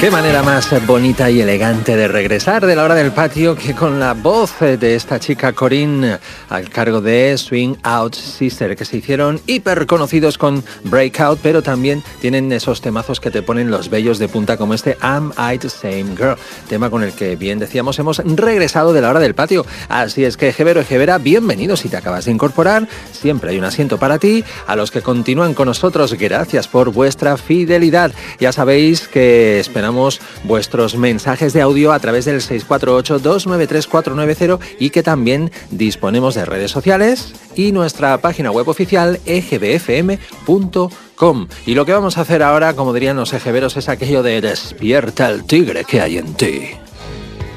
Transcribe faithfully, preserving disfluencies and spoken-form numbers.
Qué manera más bonita y elegante de regresar de la hora del patio que con la voz de esta chica Corinne al cargo de Swing Out Sister, que se hicieron hiper conocidos con Breakout, pero también tienen esos temazos que te ponen los vellos de punta como este Am I the Same Girl, tema con el que bien decíamos hemos regresado de la hora del patio. Así es que Ejevero, Ejevera, bienvenidos si te acabas de incorporar, siempre hay un asiento para ti. A los que continúan con nosotros, gracias por vuestra fidelidad. Ya sabéis que esperamos vuestros mensajes de audio a través del seis cuatro ocho, dos nueve tres, cuatro nueve cero y que también disponemos de redes sociales y nuestra página web oficial e ge be efe eme punto com. Y lo que vamos a hacer ahora, como dirían los ejeveros, es aquello de despierta el tigre que hay en ti.